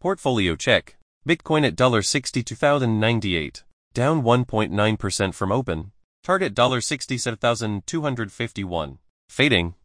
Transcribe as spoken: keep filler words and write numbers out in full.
Portfolio check. Bitcoin at sixty-two thousand ninety-eight, down one point nine percent from open. Target sixty-seven thousand two hundred fifty-one. Fading.